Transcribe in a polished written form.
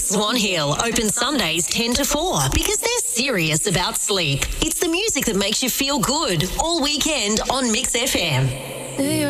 Swan Hill open Sundays 10 to 4 because they're serious about sleep. It's the music that makes you feel good all weekend on Mix FM.